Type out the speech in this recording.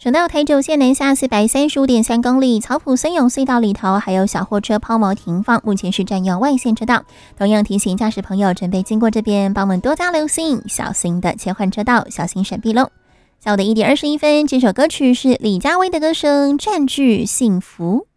省道台九线南下435.3公里，草埔森永隧道里头还有小货车抛锚停放，目前是占用外线车道。同样提醒驾驶朋友准备经过这边，帮我们多加留心，小心的切换车道，小心闪避喽。下午的1点21分，这首歌曲是李佳薇的歌声《占据幸福》。